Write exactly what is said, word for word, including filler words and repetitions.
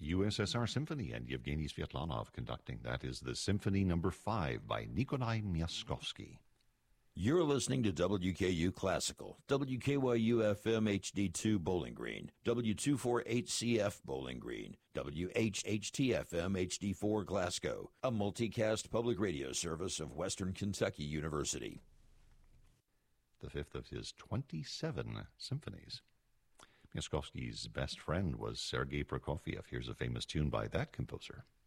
U S S R Symphony and Yevgeny Svetlanov conducting. That is the Symphony Number Five by Nikolai Myaskovsky. You're listening to W K U Classical, W K Y U F M H D two Bowling Green, W two forty-eight C F Bowling Green, W H H T F M H D four Glasgow, a multicast public radio service of Western Kentucky University. The fifth of his twenty-seven symphonies. Myaskovsky's best friend was Sergei Prokofiev. Here's a famous tune by that composer.